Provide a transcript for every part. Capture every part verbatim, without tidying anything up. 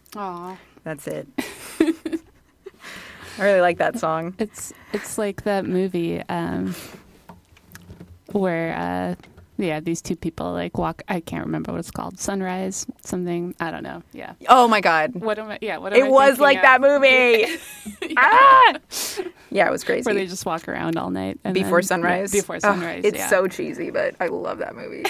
Aw. That's it. I really like that song. It's it's like that movie um, where uh, yeah, these two people like walk. I can't remember what it's called. Sunrise something. I don't know. Yeah. Oh my God. What am I? Yeah. What am It I was thinking like of? that movie. Yeah. Ah! Yeah, it was crazy. Where they just walk around all night and Before then- sunrise. Yeah, before Ugh, sunrise. it's yeah. so cheesy, but I love that movie.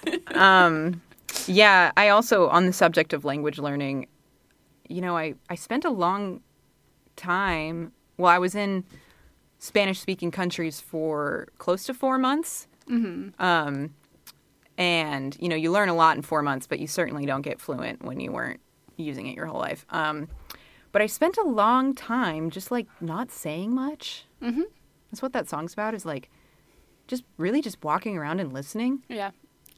um, yeah, I also, on the subject of language learning, you know, I, I spent a long time, well, I was in Spanish-speaking countries for close to four months. Mm-hmm. Um, and, you know, you learn a lot in four months, but you certainly don't get fluent when you weren't using it your whole life. Um, but I spent a long time just, like, not saying much. Mm-hmm. That's what that song's about, is, like, just really just walking around and listening. Yeah.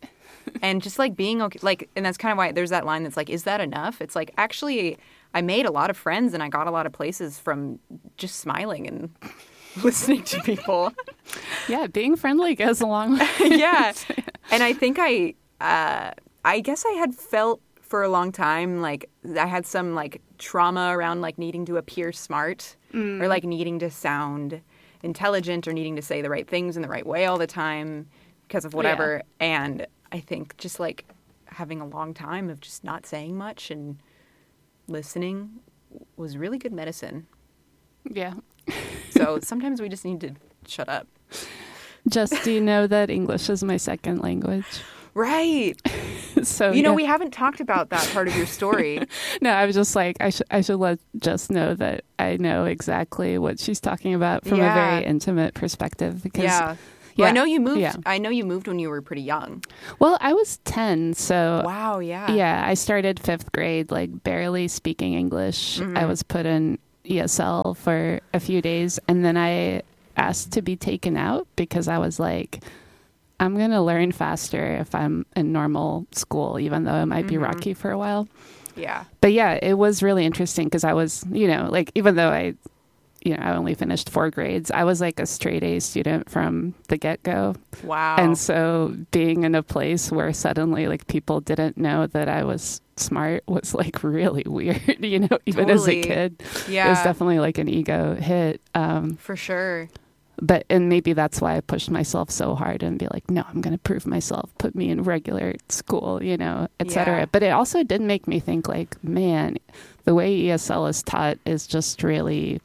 And just, like, being okay. Like, and that's kind of why there's that line that's like, is that enough? It's like, actually, I made a lot of friends and I got a lot of places from just smiling and listening to people. Yeah. Being friendly goes a long way. Yeah. And I think I, uh, I guess I had felt for a long time, like, I had some, like, trauma around, like, needing to appear smart Mm. or, like, needing to sound intelligent or needing to say the right things in the right way all the time because of whatever. And I think just, like, having a long time of just not saying much and listening was really good medicine. Yeah. So sometimes we just need to shut up. Just do you know that English is my second language? Right. So You know, yeah. we haven't talked about that part of your story. No, I was just like, I should I should let Jess know that I know exactly what she's talking about from Yeah. a very intimate perspective. Because, Yeah. Well, I yeah, know you moved. yeah. I know you moved when you were pretty young. Well, I was ten, so Wow. Yeah. yeah, I started fifth grade, like barely speaking English. Mm-hmm. I was put in E S L for a few days, and then I asked to be taken out because I was like, I'm going to learn faster if I'm in normal school, even though it might be Mm-hmm. rocky for a while. Yeah. But yeah, it was really interesting because I was, you know, like, even though I, you know, I only finished four grades, I was like a straight A student from the get-go. Wow. And so being in a place where suddenly like people didn't know that I was smart was like really weird, you know, even as Totally. a kid. Yeah. It was definitely like an ego hit. Um, For sure. but, and maybe that's why I pushed myself so hard and be like, no, I'm going to prove myself, put me in regular school, you know, et cetera. Yeah. But it also did make me think like, man, the way E S L is taught is just really,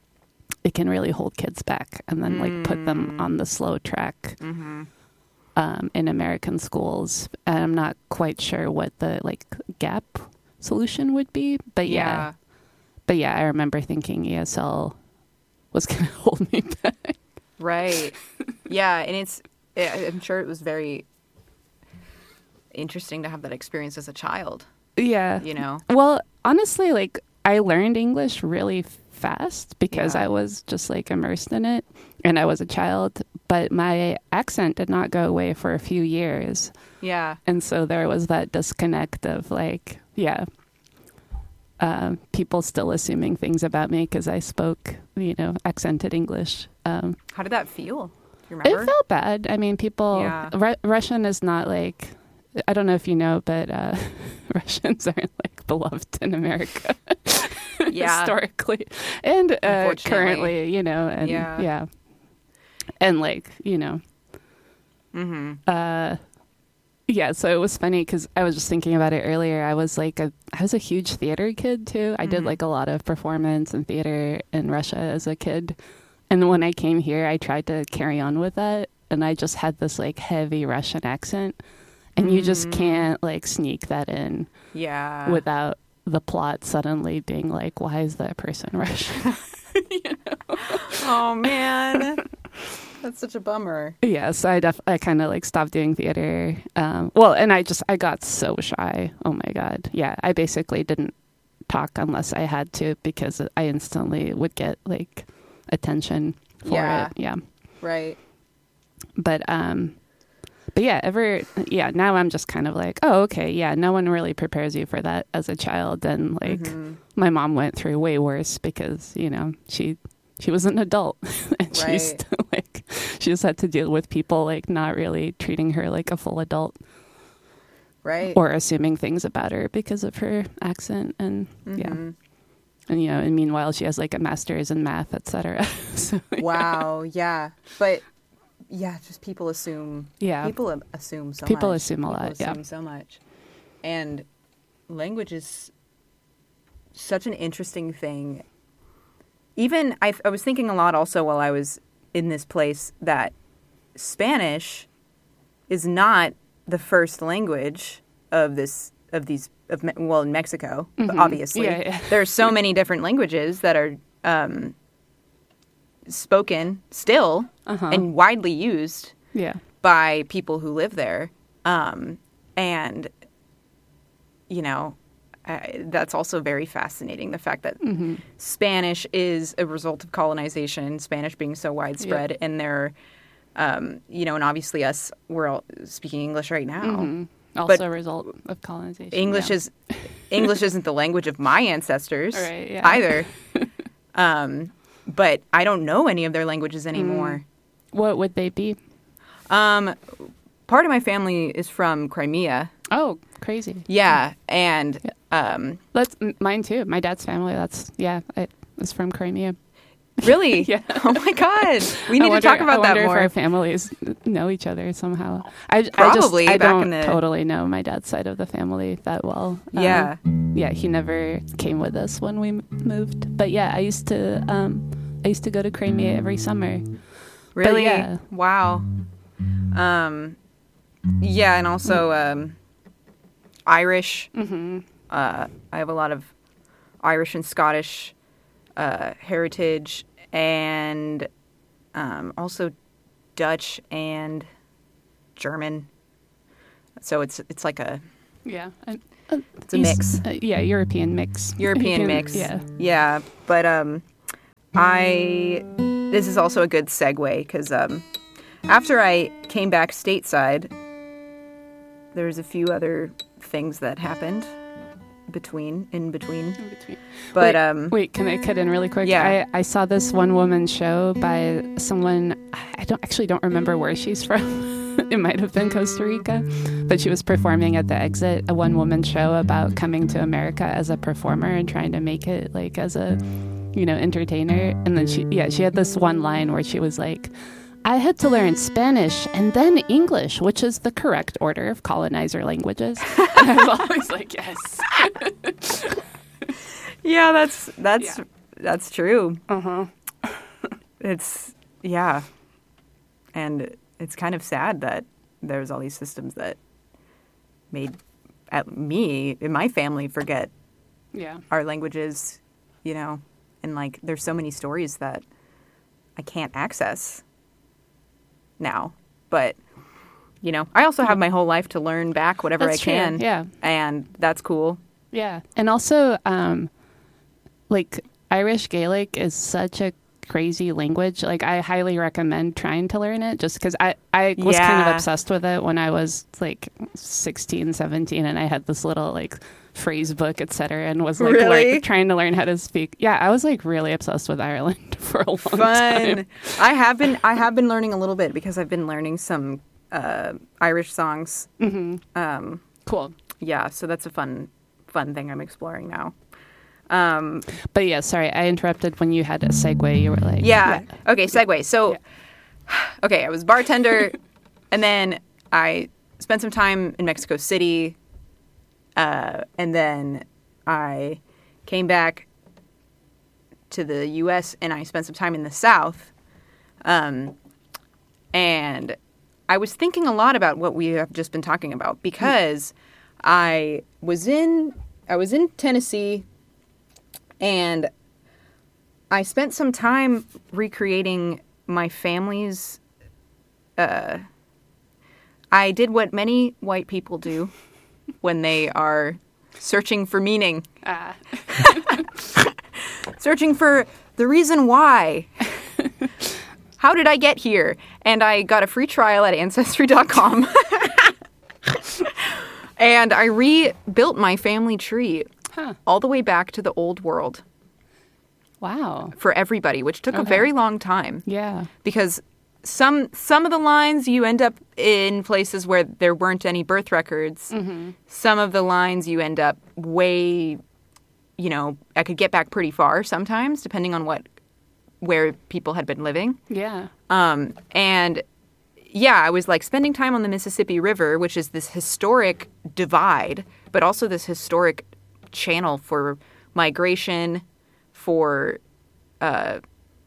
it can really hold kids back and then like put them Mm. on the slow track Mm-hmm. um, in American schools. And I'm not quite sure what the like gap solution would be, but yeah, Yeah. but yeah, I remember thinking E S L was going to hold me back. Right. Yeah. And it's, I- I'm sure it was very interesting to have that experience as a child, Yeah. you know? Well, honestly, like I learned English really fast because Yeah. I was just like immersed in it and I was a child, but my accent did not go away for a few years. Yeah. And so there was that disconnect of like, yeah, uh, people still assuming things about me because I spoke, you know, accented English. Um, How did that feel? Do you it remember? felt bad. I mean, people, Yeah. Ru- Russian is not like, I don't know if you know, but uh, Russians aren't like beloved in America. Yeah. Historically and uh, Unfortunately. currently, you know, and Yeah. yeah. And like, you know, Mm-hmm. uh, yeah, so it was funny because I was just thinking about it earlier. I was like, a, I was a huge theater kid too. I did Mhm. like a lot of performance and theater in Russia as a kid. And when I came here, I tried to carry on with that. And I just had this like heavy Russian accent. And you just Mm. can't like sneak that in Yeah. without the plot suddenly being like, why is that person Russian? Oh, man. That's such a bummer. Yeah, so I def- I kind of like stopped doing theater. Um, well, and I just I got so shy. Oh my god, yeah. I basically didn't talk unless I had to because I instantly would get like attention for Yeah. it. Yeah, Right. but um, but yeah, ever yeah. Now I'm just kind of like, oh okay, yeah. No one really prepares you for that as a child, and like Mhm. my mom went through way worse because you know she. She was an adult and she used Right. to like, she just had to deal with people like not really treating her like a full adult. Right. or assuming things about her because of her accent. And Mm-hmm. yeah. And, you know, and meanwhile, she has like a master's in math, et cetera. So, Wow. Yeah. But yeah, just people assume. Yeah. People a- assume so People much. assume a People lot, yeah. assume so much. And language is such an interesting thing. Even I, I was thinking a lot also while I was in this place that Spanish is not the first language of this of these of Me- well in Mexico, Mhm. obviously. Yeah, yeah. There are so many different languages that are um, spoken still Uh-huh. and widely used yeah. by people who live there. Um, and, you know, I, that's also very fascinating. The fact that Mm-hmm. Spanish is a result of colonization, Spanish being so widespread, and they're, um, you know, and obviously us, we're all speaking English right now. Mm-hmm. Also But a result of colonization. English yeah. is English isn't the language of my ancestors Right, yeah. either. um, but I don't know any of their languages anymore. What would they be? Um, part of my family is from Crimea. Oh, crazy. Yeah, and um, That's m- mine too. My dad's family. That's yeah. It was from Crimea. really, Yeah. Oh my God, we I need wonder, to talk about I that wonder more. if our families know each other somehow. I, Probably I just I back don't in the- totally know my dad's side of the family that well. Um, Yeah. yeah. He never came with us when we m- moved. But yeah, I used to um, I used to go to Crimea every summer. Really, yeah. wow. Um, yeah, and also um, Irish. Mm-hmm. Uh, I have a lot of Irish and Scottish uh, heritage, and um, also Dutch and German. So it's it's like a Yeah. And, it's a mix, uh, yeah, European mix. European You can- mix. Yeah. yeah. But um, I this is also a good segue because um, after I came back stateside, there's a few other things that happened between in between. In between. But wait, um, wait, can I cut in really quick? Yeah. I, I saw this one woman show by someone. I don't actually don't remember where she's from. It might have been Costa Rica, but she was performing at the Exit, a one woman show about coming to America as a performer and trying to make it like as a, you know, entertainer. And then she, yeah, she had this one line where she was like, I had to learn Spanish and then English, which is the correct order of colonizer languages. And I was always like, yes. yeah, that's that's Yeah. that's true. Uh-huh. It's yeah, and it's kind of sad that there's all these systems that made at me and my family forget Yeah. our languages, you know, and like there's so many stories that I can't access now. But you know, I also have my whole life to learn back whatever That's I true, can. yeah. And that's cool. Yeah. And also, um, like, Irish Gaelic is such a crazy language. Like, I highly recommend trying to learn it just because I, I was kind of Yeah. obsessed with it when I was, like, sixteen, seventeen, and I had this little, like, phrase book, et cetera, and was, like, Really? learn, trying to learn how to speak. Yeah, I was, like, really obsessed with Ireland for a long Fun. time. I have been I have been learning a little bit because I've been learning some uh, Irish songs. Mm-hmm. Um, Cool. yeah, so that's a fun fun thing I'm exploring now. Um, But yeah, sorry, I interrupted when you had a segue. You were like, yeah. Okay, segue. So, Yeah. okay, I was bartender, and then I spent some time in Mexico City, uh, and then I came back to the U S and I spent some time in the South. Um, and I was thinking a lot about what we have just been talking about because I was in I was in Tennessee, and I spent some time recreating my family's. Uh, I did what many white people do when they are searching for meaning, ah. searching for the reason why. How did I get here? And I got a free trial at Ancestry dot com. And I rebuilt my family tree Huh. all the way back to the old world Wow. for everybody, which took a Okay. very long time Yeah. because some some of the lines you end up in places where there weren't any birth records. Mm-hmm. Some of the lines you end up way, you know, I could get back pretty far sometimes, depending on what where people had been living. Yeah. Um, and yeah, I was like spending time on the Mississippi River, which is this historic divide, but also this historic channel for migration, for uh,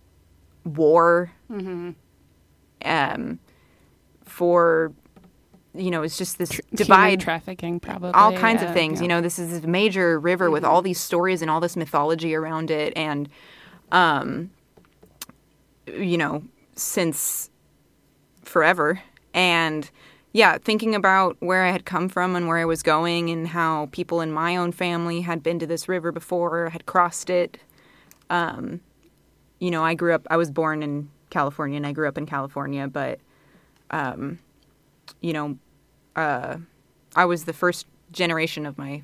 war, Mm-hmm. um, for, you know, it's just this Human divide. trafficking, probably. All kinds yeah, of things. yeah. You know, this is this major river with all these stories and all this mythology around it. And, um, you know, since forever. And yeah, thinking about where I had come from and where I was going and how people in my own family had been to this river before, had crossed it. Um, you know, I grew up, I was born in California and I grew up in California, but, um, you know, uh, I was the first generation of my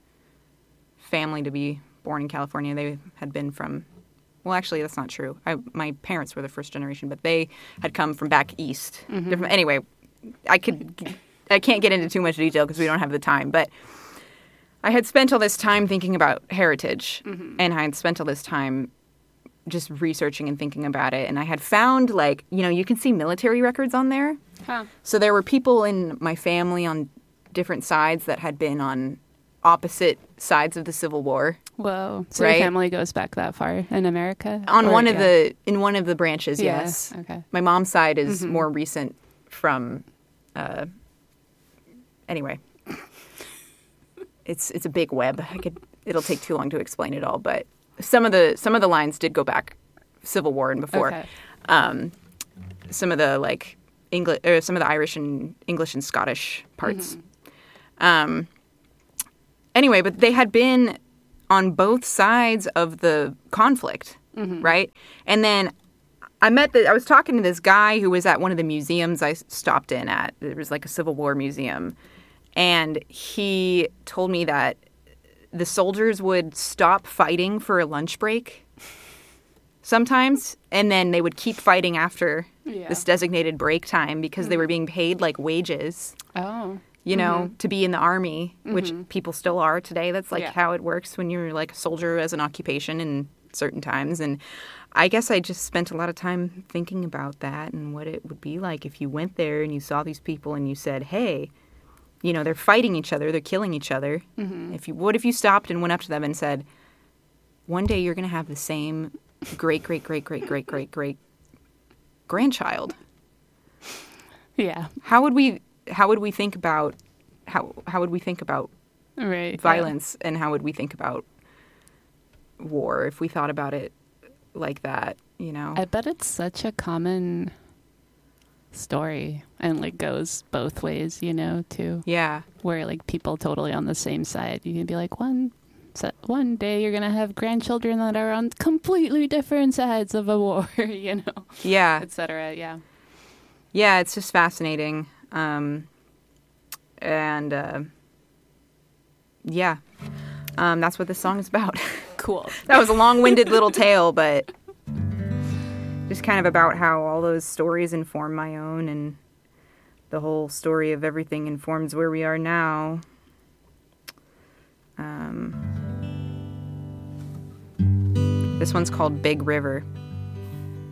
family to be born in California. They had been from, well, actually, that's not true. I, my parents were the first generation, but they had come from back east. Mm-hmm. Different- Anyway, I could, I can't get into too much detail because we don't have the time, but I had spent all this time thinking about heritage, Mm-hmm. and I had spent all this time just researching and thinking about it. And I had found, like, you know, you can see military records on there. Huh. So there were people in my family on different sides that had been on opposite sides of the Civil War. Whoa. So Right? your family goes back that far in America? On Or- one of yeah. the in one of the branches, Yeah, yes. okay. My mom's side is Mhm. more recent from uh anyway. It's it's a big web. I could it'll take too long to explain it all, but some of the some of the lines did go back Civil War and before. Okay. Um some of the like English or some of the Irish and English and Scottish parts. Mm-hmm. Um anyway, but they had been on both sides of the conflict, Mm-hmm. right? And then I met the I was talking to this guy who was at one of the museums I stopped in at. It was like a Civil War museum. And he told me that the soldiers would stop fighting for a lunch break sometimes, and then they would keep fighting after Yeah. this designated break time because they were being paid like wages, Oh. you know, to be in the army, which Mhm. people still are today. That's like Yeah. how it works when you're like a soldier as an occupation in certain times. And I guess I just spent a lot of time thinking about that and what it would be like if you went there and you saw these people and you said, hey, you know, they're fighting each other, they're killing each other. Mm-hmm. If you, what if you stopped and went up to them and said, one day you're going to have the same great, great, great, great, great, great, great grandchild. Yeah. How would we, how would we think about, how, how would we think about Right. yeah. violence and how would we think about war if we thought about it like that, you know? I bet it's such a common story and like goes both ways, you know, too. Yeah. Where like people totally on the same side. You can be like, one so one day you're gonna have grandchildren that are on completely different sides of a war, you know, Yeah. et cetera. Yeah. Yeah, it's just fascinating. Um, and uh, yeah, um, that's what this song is about. Cool. That was a long-winded little tale, but just kind of about how all those stories inform my own, and the whole story of everything informs where we are now. Um, this one's called Big River.